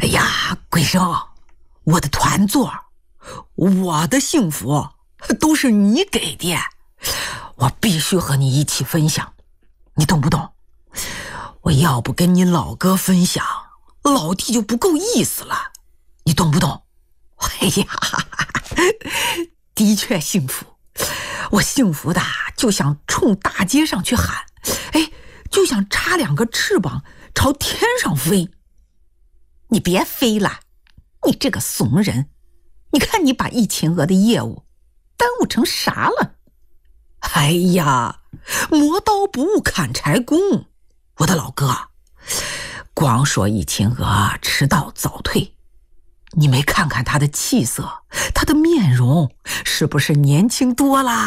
哎呀，桂生，我的团座，我的幸福都是你给的，我必须和你一起分享，你懂不懂？我要不跟你老哥分享，老弟就不够意思了，你懂不懂？哎呀，的确幸福，我幸福的就想冲大街上去喊，哎，就想插两个翅膀朝天上飞。你别飞了，你这个怂人，你看你把易秦娥的业务耽误成啥了？哎呀，磨刀不误砍柴工，我的老哥，光说易秦娥迟到早退，你没看看她的气色，她的面容是不是年轻多啦？